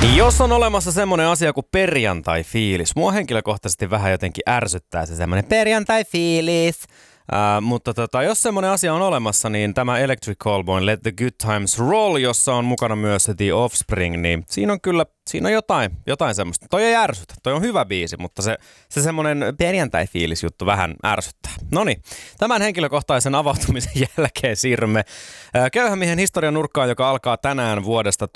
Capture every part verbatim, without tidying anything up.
Jos on olemassa semmoinen asia kuin perjantai-fiilis, mua henkilökohtaisesti vähän jotenkin ärsyttää se semmoinen perjantai-fiilis. Uh, mutta tota, jos semmoinen asia on olemassa, niin tämä Electric Callboyn Let the Good Times Roll, jossa on mukana myös The Offspring, niin siinä on kyllä, siinä on jotain, jotain semmoista. Toi ei ärsytä, toi on hyvä biisi, mutta se, se semmoinen perjantai-fiilis juttu vähän ärsyttää. Noniin, tämän henkilökohtaisen avautumisen jälkeen siirrymme uh, Köyhän miehen historian nurkkaan, joka alkaa tänään vuodesta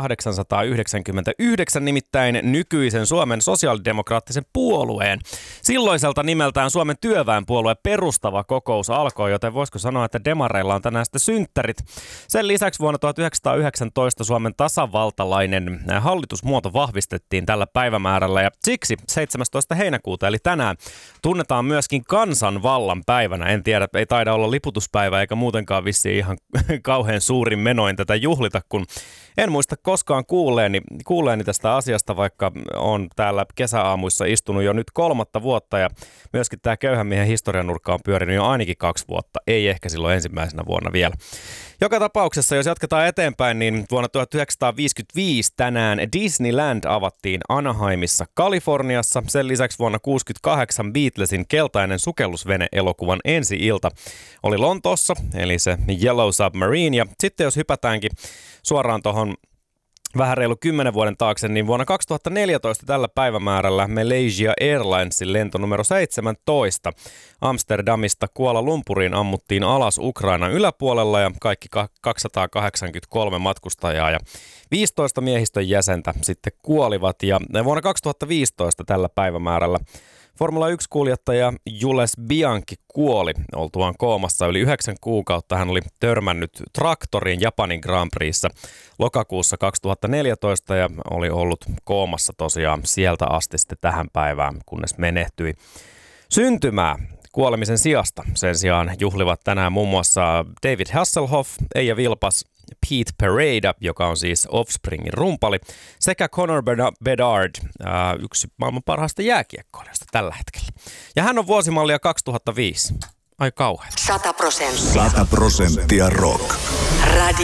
tuhatkahdeksansataayhdeksänkymmentäyhdeksän, nimittäin nykyisen Suomen sosiaalidemokraattisen puolueen. Silloiselta nimeltään Suomen työväenpuolue perustava kokous alkoi, joten voisiko sanoa, että demareilla on tänään sitten synttärit. Sen lisäksi vuonna tuhatyhdeksänsataayhdeksäntoista Suomen tasavaltalainen hallitusmuoto vahvistettiin tällä päivämäärällä ja siksi seitsemästoista heinäkuuta eli tänään tunnetaan myöskin kansanvallan päivänä. En tiedä, ei taida olla liputuspäivä eikä muutenkaan vissiin ihan kauhean suurin menoin tätä juhlita, kun en muista koskaan kuulleeni, kuulleeni tästä asiasta, vaikka on täällä kesäaamuissa istunut jo nyt kolmatta vuotta ja myöskin tämä Köyhän miehen historian nurkka on pyörinyt jo ainakin kaksi vuotta, ei ehkä silloin ensimmäisenä vuonna vielä. Joka tapauksessa, jos jatketaan eteenpäin, niin vuonna tuhatyhdeksänsataaviisikymmentäviisi tänään Disneyland avattiin Anaheimissa, Kaliforniassa. Sen lisäksi vuonna tuhatyhdeksänsataakuusikymmentäkahdeksan Beatlesin Keltainen sukellusvene-elokuvan ensi-ilta oli Lontoossa, eli se Yellow Submarine. Ja sitten jos hypätäänkin suoraan tuohon vähän reilu kymmenen vuoden taakse, niin vuonna kaksituhattaneljätoista tällä päivämäärällä Malaysia Airlinesin lento numero seitsemäntoista Amsterdamista Kuala Lumpuriin ammuttiin alas Ukrainan yläpuolella ja kaikki kaksisataakahdeksankymmentäkolme matkustajaa ja viisitoista miehistön jäsentä sitten kuolivat. Ja vuonna kaksituhattaviisitoista tällä päivämäärällä Formula yksi-kuljettaja Jules Bianchi kuoli oltuaan koomassa yli yhdeksän kuukautta. Hän oli törmännyt traktoriin Japanin Grand Prixssä lokakuussa kaksituhattaneljätoista ja oli ollut koomassa tosiaan sieltä asti sitten tähän päivään, kunnes menehtyi syntymää kuolemisen sijasta. Sen sijaan juhlivat tänään muun muassa David Hasselhoff, Eija Vilpas, Pete Parada, joka on siis Offspringin rumpali, sekä Connor Bedard, ää, yksi maailman parhaista jääkiekkoilijoista tällä hetkellä. Ja hän on vuosimallia kaksituhattaviisi. Ai kauhean. sata prosenttia. sata prosenttia rock. Radio